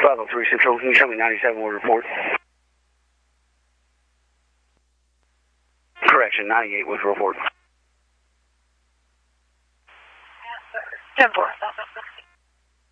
503 Central, can you show me 97 will report? Correction, 98 was report. 10-4.